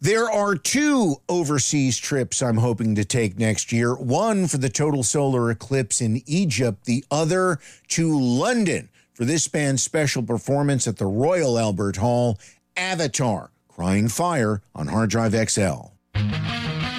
There are two overseas trips I'm hoping to take next year. One for the total solar eclipse in Egypt, the other to London for this band's special performance at the Royal Albert Hall, Avatar, Crying Fire on Hard Drive XL.